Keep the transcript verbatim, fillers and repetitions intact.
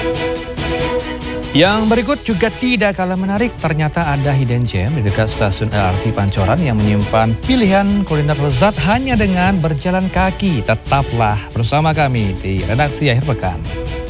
Yang berikut juga tidak kalah menarik, ternyata ada hidden gem di dekat stasiun L R T Pancoran yang menyimpan pilihan kuliner lezat hanya dengan berjalan kaki. Tetaplah bersama kami di redaksi akhir pekan.